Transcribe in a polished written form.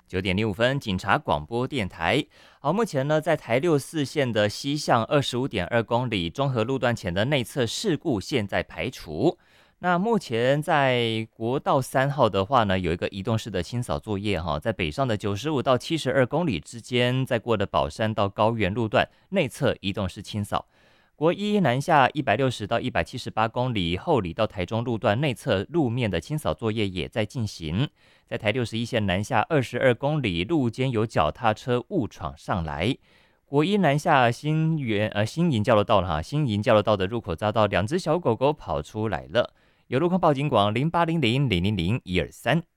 9点05分，警察广播电台。好，目前呢，在台64线的西向25.2公里中和路段前的内侧事故现在排除。那目前在国道3号的话呢，有一个移动式的清扫作业哈，在北上的95到72公里之间，在过的宝山到高原路段内侧移动式清扫。国一南下160到178公里后里到台中路段内侧路面的清扫作业也在进行。在台61线南下22公里路间有脚踏车误闯上来。国一南下新营交流道了哈，新营交流道的入口匝道，2只小狗狗跑出来了。有路况报警广0800000123。